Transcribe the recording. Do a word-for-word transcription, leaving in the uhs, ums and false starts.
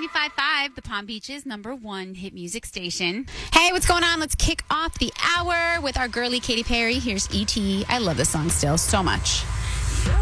ninety-five point five, the Palm Beach's number one hit music station. Hey, what's going on? Let's kick off the hour with our girly Katy Perry. Here's E T. I love this song still so much.